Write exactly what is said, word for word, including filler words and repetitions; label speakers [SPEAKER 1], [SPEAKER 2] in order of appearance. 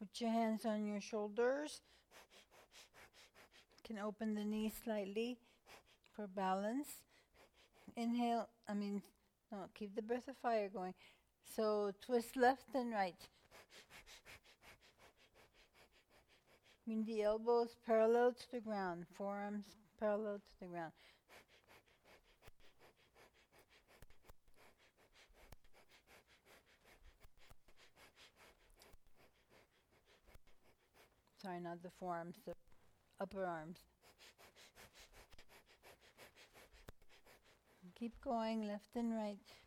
[SPEAKER 1] Put your hands on your shoulders. You can open the knees slightly for balance. Inhale, I mean, no, keep the breath of fire going. So twist left and right. Bring the elbows parallel to the ground, forearms parallel to the ground. Sorry, not the forearms, the upper arms. Keep going, left and right.